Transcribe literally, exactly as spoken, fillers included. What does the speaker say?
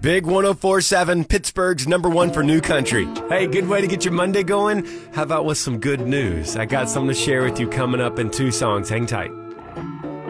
Big one oh four point seven, Pittsburgh's number one for new country. Hey, good way to get your Monday going? How about with some good news? I got something to share with you coming up in two songs. Hang tight.